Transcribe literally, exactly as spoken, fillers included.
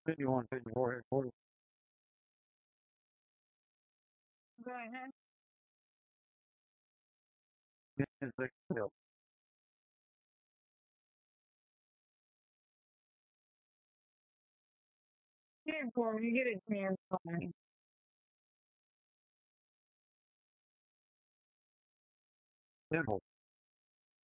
fifty-one, fifty-four, fifty-four. Go ahead. ten, six, still. Here, for you get a chance on me. Simple.